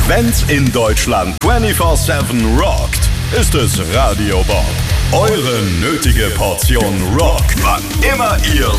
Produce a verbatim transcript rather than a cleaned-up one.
Wenn's in Deutschland vierundzwanzig sieben rockt, ist es Radio Bob. Eure nötige Portion Rock, wann immer ihr